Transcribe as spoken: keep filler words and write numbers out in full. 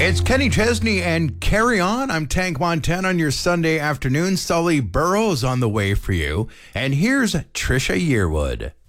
It's Kenny Chesney and Carry On. I'm Tank Montana on your Sunday afternoon. Sully Burrows on the way for you. And here's Trisha Yearwood.